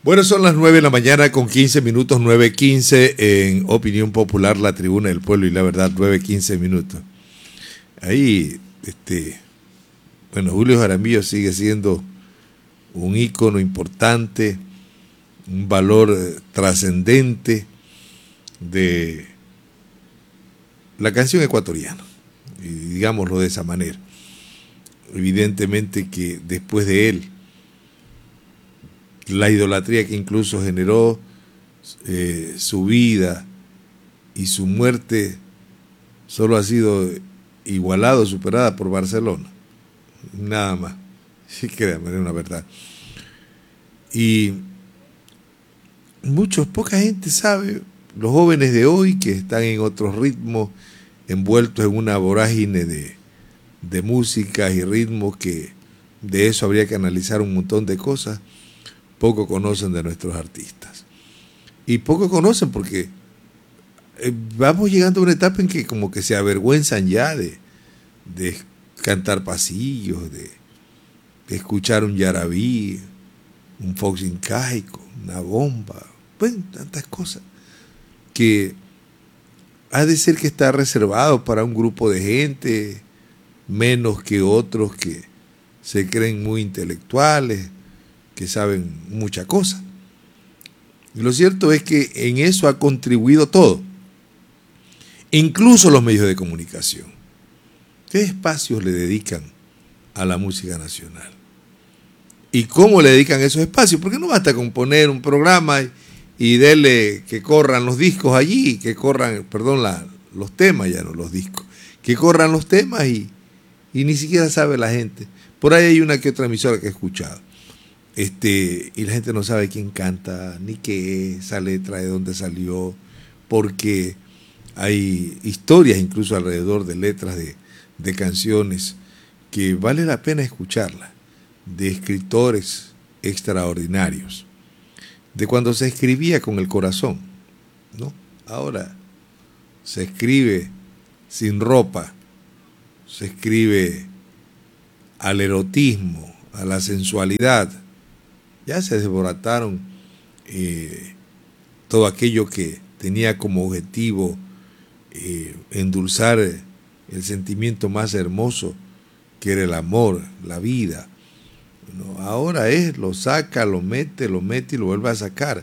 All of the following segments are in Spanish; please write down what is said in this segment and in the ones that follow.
Bueno, son las 9 de la mañana con 15 minutos, 9:15 en Opinión Popular, la Tribuna del Pueblo y la Verdad, 9:15 minutos. Ahí, bueno, Julio Jaramillo sigue siendo un ícono importante, un valor trascendente de la canción ecuatoriana, y digámoslo de esa manera. Evidentemente que después de él, la idolatría que incluso generó su vida y su muerte solo ha sido igualado, superada por Barcelona. Nada más. Sí, créanme, es una verdad. Y poca gente sabe, los jóvenes de hoy que están en otros ritmos, envueltos en una vorágine de músicas y ritmos, que de eso habría que analizar un montón de cosas, poco conocen de nuestros artistas. Y poco conocen porque vamos llegando a una etapa en que como que se avergüenzan ya de cantar pasillos, de escuchar un yarabí, un fox incaico, una bomba, bueno, tantas cosas que ha de ser que está reservado para un grupo de gente, menos que otros que se creen muy intelectuales, que saben mucha cosa. Y lo cierto es que en eso ha contribuido todo, incluso los medios de comunicación. ¿Qué espacios le dedican a la música nacional? ¿Y cómo le dedican esos espacios? Porque no basta con poner un programa y darle que corran los discos allí, que corran, los temas, ya no los discos, que corran los temas y ni siquiera sabe la gente. Por ahí hay una que otra emisora que he escuchado. Y la gente no sabe quién canta, ni qué es esa letra, de dónde salió, porque hay historias incluso alrededor de letras de canciones que vale la pena escucharlas, de escritores extraordinarios, de cuando se escribía con el corazón, ¿no? Ahora se escribe sin ropa, se escribe al erotismo, a la sensualidad. Ya se desbarataron todo aquello que tenía como objetivo endulzar el sentimiento más hermoso, que era el amor, la vida. Bueno, ahora lo saca, lo mete y lo vuelve a sacar.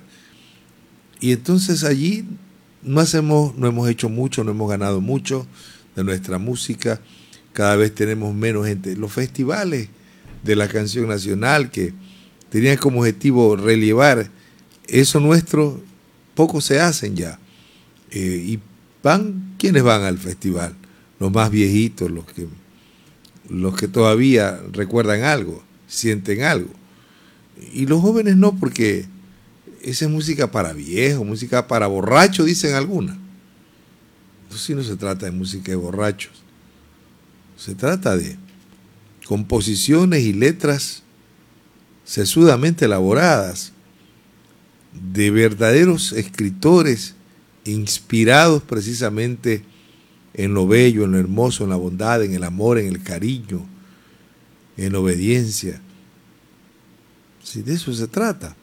Y entonces allí no hemos hecho mucho, no hemos ganado mucho de nuestra música. Cada vez tenemos menos gente. Los festivales de la canción nacional que tenían como objetivo relevar eso nuestro, pocos se hacen ya. Y ¿quiénes van al festival? Los más viejitos, los que todavía recuerdan algo, sienten algo. Y los jóvenes no, porque esa es música para viejos, música para borrachos, dicen algunas. Entonces no se trata de música de borrachos. Se trata de composiciones y letras sesudamente elaboradas, de verdaderos escritores inspirados precisamente en lo bello, en lo hermoso, en la bondad, en el amor, en el cariño, en la obediencia. Si de eso se trata.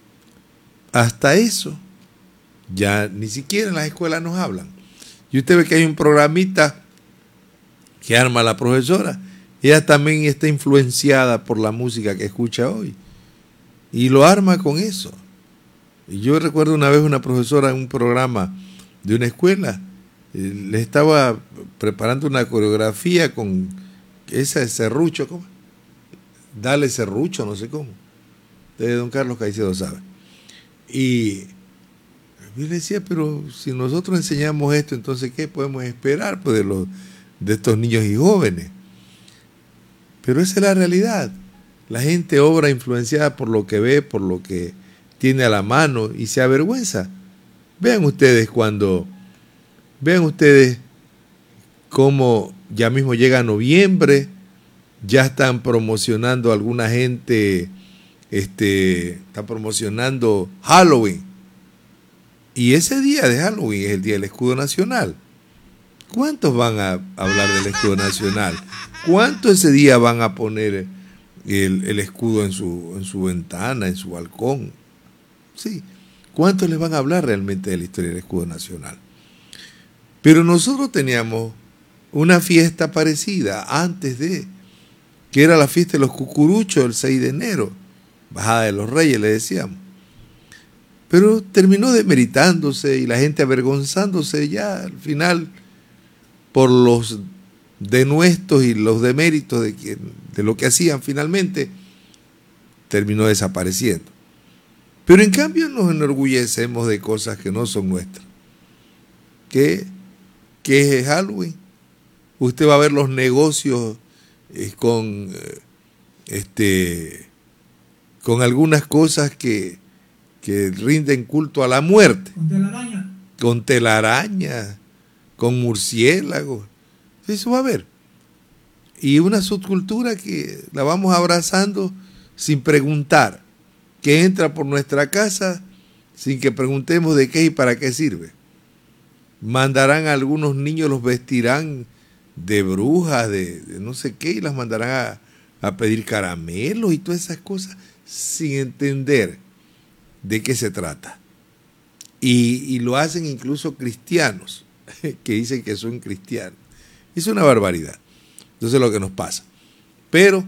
Hasta eso ya ni siquiera en las escuelas nos hablan. Y usted ve que hay un programita que arma la profesora. Ella también está influenciada por la música que escucha hoy. Y lo arma con eso. Y yo recuerdo una vez una profesora en un programa de una escuela, le estaba preparando una coreografía con ese serrucho, ¿cómo? Dale serrucho, no sé cómo. De don Carlos Caicedo sabe. Y yo le decía, pero si nosotros enseñamos esto, entonces ¿qué podemos esperar pues, de estos niños y jóvenes? Pero esa es la realidad. La gente obra influenciada por lo que ve, por lo que tiene a la mano y se avergüenza. Vean ustedes cómo ya mismo llega noviembre, ya están promocionando alguna gente, está promocionando Halloween. Y ese día de Halloween es el día del escudo nacional. ¿Cuántos van a hablar del escudo nacional? ¿Cuántos ese día van a poner el escudo en su ventana, en su balcón? Sí. ¿Cuántos les van a hablar realmente de la historia del escudo nacional? Pero nosotros teníamos una fiesta parecida antes de, que era la fiesta de los cucuruchos el 6 de enero, Bajada de los Reyes, le decíamos. Pero terminó demeritándose y la gente avergonzándose ya al final por los denuestos y los deméritos de lo que hacían finalmente, terminó desapareciendo. Pero en cambio nos enorgullecemos de cosas que no son nuestras. ¿Qué es Halloween? Usted va a ver los negocios con algunas cosas que rinden culto a la muerte. Con telaraña. Con telaraña, con murciélagos. Eso va a haber. Y una subcultura que la vamos abrazando sin preguntar, que entra por nuestra casa sin que preguntemos de qué y para qué sirve. Mandarán a algunos niños, los vestirán de brujas, de no sé qué, y las mandarán a pedir caramelos y todas esas cosas sin entender de qué se trata. Y lo hacen incluso cristianos, que dicen que son cristianos. Es una barbaridad. Entonces lo que nos pasa. Pero,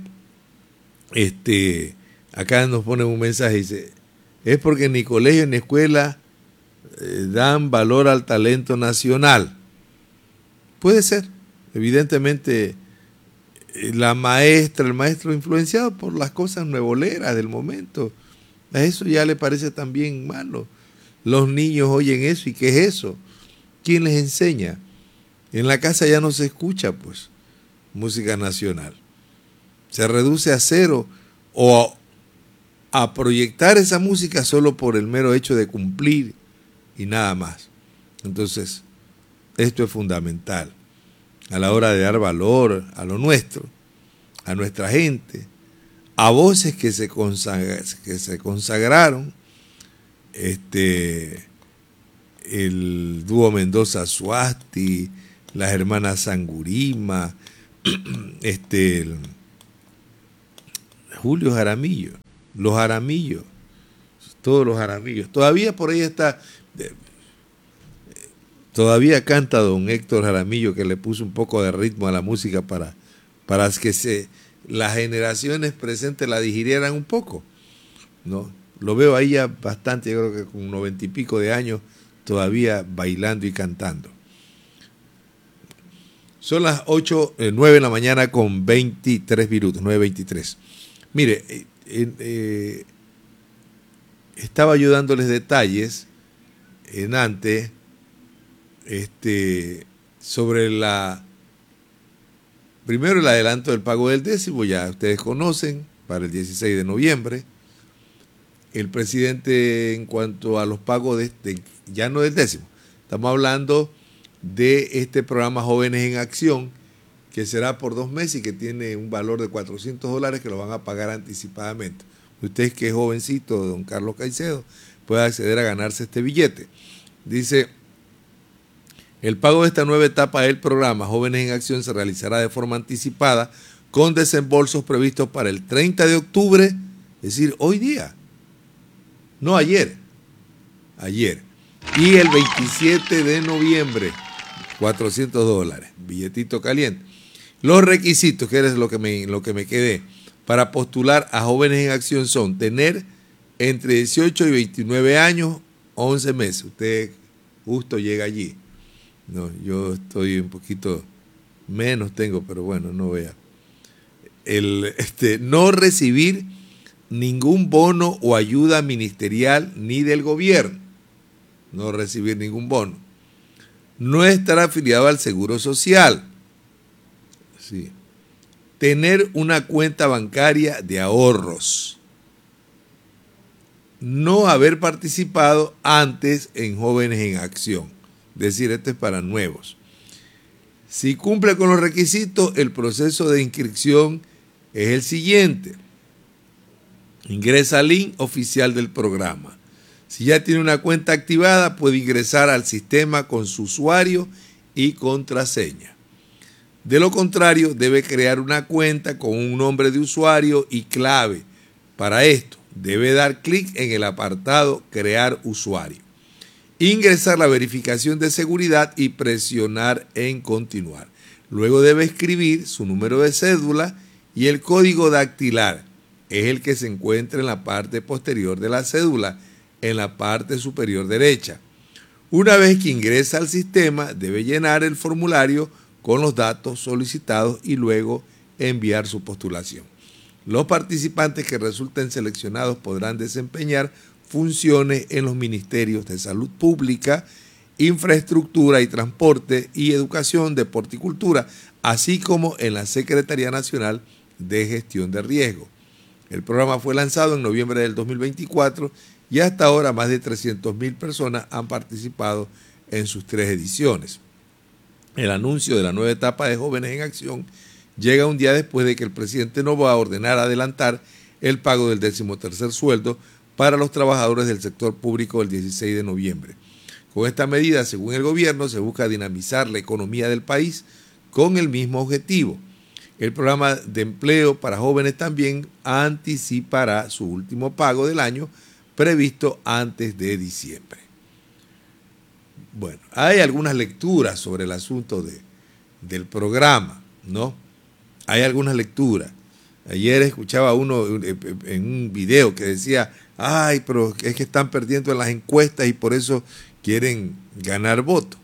acá nos ponen un mensaje, dice, es porque ni colegio ni escuela dan valor al talento nacional. Puede ser. Evidentemente, la maestra, el maestro influenciado por las cosas nuevoleras del momento. A eso ya le parece también malo. Los niños oyen eso, ¿y qué es eso? ¿Quién les enseña? En la casa ya no se escucha, pues, música nacional. Se reduce a cero o a proyectar esa música solo por el mero hecho de cumplir y nada más. Entonces, esto es fundamental a la hora de dar valor a lo nuestro, a nuestra gente, a voces que se consagraron, el dúo Mendoza Suasti, las hermanas Sangurima, Julio Jaramillo, los Jaramillos, todos los Jaramillos. Todavía por ahí está, todavía canta don Héctor Jaramillo, que le puso un poco de ritmo a la música para que las generaciones presentes la digirieran un poco, ¿no? Lo veo ahí ya bastante, yo creo que con 90 y pico de años, todavía bailando y cantando. Son las 9 de la mañana con 23 minutos, 9:23. Mire, estaba yo dándoles detalles en antes sobre primero el adelanto del pago del décimo, ya ustedes conocen, para el 16 de noviembre. El presidente, en cuanto a los pagos ya no del décimo, estamos hablando de este programa Jóvenes en Acción, que será por 2 meses y que tiene un valor de $400 que lo van a pagar anticipadamente. Usted, que es jovencito, don Carlos Caicedo, puede acceder a ganarse este billete. Dice, el pago de esta nueva etapa del programa Jóvenes en Acción se realizará de forma anticipada con desembolsos previstos para el 30 de octubre, es decir, hoy día. No ayer. Y el 27 de noviembre, $400, billetito caliente. Los requisitos, que es lo que me quedé, para postular a Jóvenes en Acción son tener entre 18 y 29 años, 11 meses. Usted justo llega allí. No, yo estoy un poquito menos tengo, pero bueno, no vea. No recibir ningún bono o ayuda ministerial ni del gobierno. No recibir ningún bono. No estar afiliado al Seguro Social. Sí. Tener una cuenta bancaria de ahorros. No haber participado antes en Jóvenes en Acción. Es decir, esto es para nuevos. Si cumple con los requisitos, el proceso de inscripción es el siguiente. Ingresa al link oficial del programa. Si ya tiene una cuenta activada, puede ingresar al sistema con su usuario y contraseña. De lo contrario, debe crear una cuenta con un nombre de usuario y clave. Para esto, debe dar clic en el apartado Crear usuario, ingresar la verificación de seguridad y presionar en Continuar. Luego debe escribir su número de cédula y el código dactilar. Es el que se encuentra en la parte posterior de la cédula, en la parte superior derecha. Una vez que ingresa al sistema, debe llenar el formulario con los datos solicitados y luego enviar su postulación. Los participantes que resulten seleccionados podrán desempeñar funciones en los ministerios de Salud Pública, Infraestructura y Transporte y Educación, Deporte y Cultura, así como en la Secretaría Nacional de Gestión de Riesgo. El programa fue lanzado en noviembre del 2024 y hasta ahora más de 300.000 personas han participado en sus 3 ediciones. El anuncio de la nueva etapa de Jóvenes en Acción llega un día después de que el presidente Noboa ordenara adelantar el pago del 13º sueldo para los trabajadores del sector público el 16 de noviembre. Con esta medida, según el gobierno, se busca dinamizar la economía del país con el mismo objetivo. El programa de empleo para jóvenes también anticipará su último pago del año, previsto antes de diciembre. Bueno, hay algunas lecturas sobre el asunto del programa, ¿no? Hay algunas lecturas. Ayer escuchaba uno en un video que decía, ay, pero es que están perdiendo en las encuestas y por eso quieren ganar votos.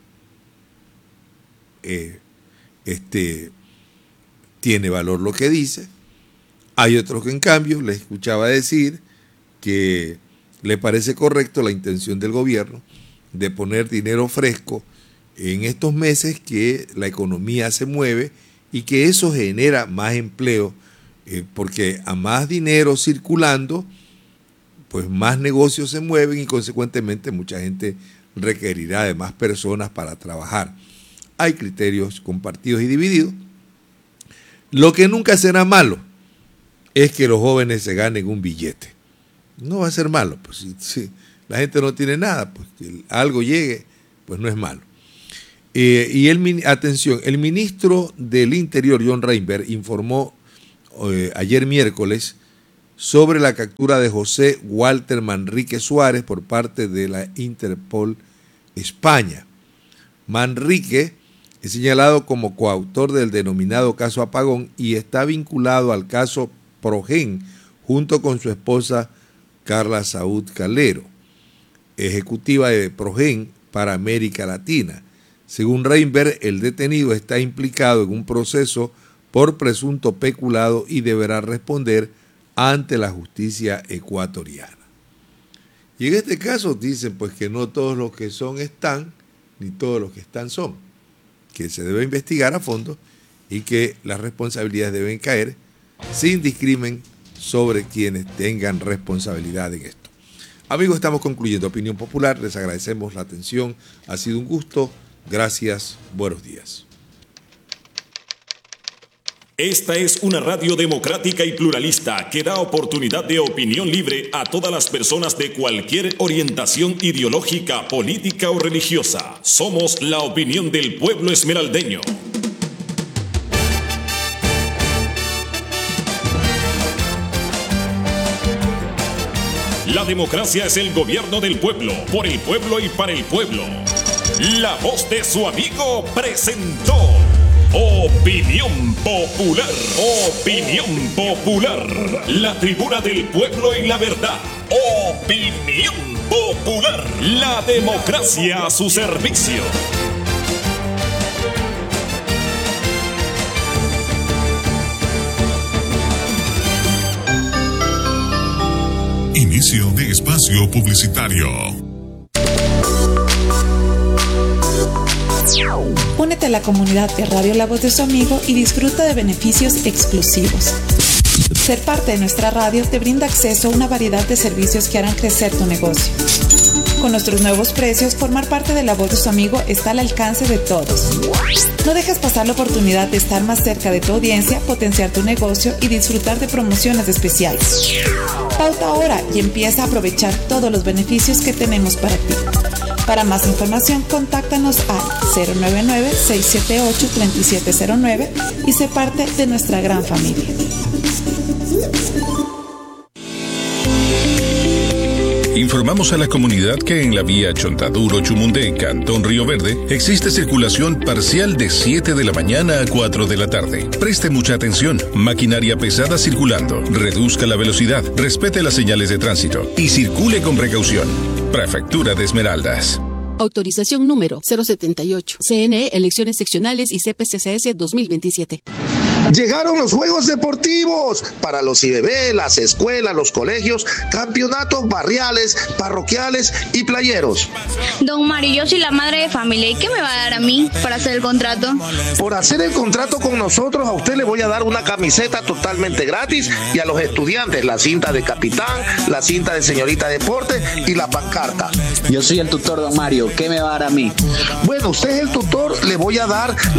Tiene valor lo que dice. Hay otros que en cambio les escuchaba decir que le parece correcto la intención del gobierno de poner dinero fresco en estos meses que la economía se mueve y que eso genera más empleo, porque a más dinero circulando, pues más negocios se mueven y consecuentemente mucha gente requerirá de más personas para trabajar. Hay criterios compartidos y divididos. Lo que nunca será malo es que los jóvenes se ganen un billete. No va a ser malo, pues si la gente no tiene nada, pues que algo llegue, pues no es malo. Atención, el ministro del Interior, John Reinberg, informó ayer miércoles sobre la captura de José Walter Manrique Suárez por parte de la Interpol España. Manrique es señalado como coautor del denominado caso Apagón y está vinculado al caso Progen junto con su esposa Carla Saúd Calero, ejecutiva de Progen para América Latina. Según Reinberg, el detenido está implicado en un proceso por presunto peculado y deberá responder ante la justicia ecuatoriana. Y en este caso dicen pues que no todos los que son están, ni todos los que están son, que se debe investigar a fondo y que las responsabilidades deben caer sin discrimen sobre quienes tengan responsabilidad en esto. Amigos, estamos concluyendo Opinión Popular, les agradecemos la atención, ha sido un gusto, gracias, buenos días. Esta es una radio democrática y pluralista que da oportunidad de opinión libre a todas las personas de cualquier orientación ideológica, política o religiosa. Somos la opinión del pueblo esmeraldeño. La democracia es el gobierno del pueblo, por el pueblo y para el pueblo. La voz de su amigo presentó Opinión Popular. Opinión Popular. La tribuna del pueblo y la verdad. Opinión Popular. La democracia a su servicio. Inicio de espacio publicitario. Únete a la comunidad de Radio La Voz de su Amigo y disfruta de beneficios exclusivos. Ser parte de nuestra radio te brinda acceso a una variedad de servicios que harán crecer tu negocio. Con nuestros nuevos precios, formar parte de La Voz de su Amigo está al alcance de todos. No dejes pasar la oportunidad de estar más cerca de tu audiencia, potenciar tu negocio y disfrutar de promociones especiales. Pauta ahora y empieza a aprovechar todos los beneficios que tenemos para ti. Para más información, contáctanos al 099-678-3709 y sé parte de nuestra gran familia. Informamos a la comunidad que en la vía Chontaduro-Chumundé, Cantón Río Verde, existe circulación parcial de 7 de la mañana a 4 de la tarde. Preste mucha atención. Maquinaria pesada circulando. Reduzca la velocidad, respete las señales de tránsito y circule con precaución. Prefectura de Esmeraldas. Autorización número 078. CNE, Elecciones Seccionales y CPCCS 2027. Llegaron los Juegos Deportivos para los IDB, las escuelas, los colegios, campeonatos barriales, parroquiales y playeros. Don Mario, yo soy la madre de familia. ¿Y qué me va a dar a mí para hacer el contrato? Por hacer el contrato con nosotros, a usted le voy a dar una camiseta totalmente gratis y a los estudiantes la cinta de capitán, la cinta de señorita deporte y la pancarta. Yo soy el tutor, don Mario. ¿Qué me va a dar a mí? Bueno, usted es el tutor, le voy a dar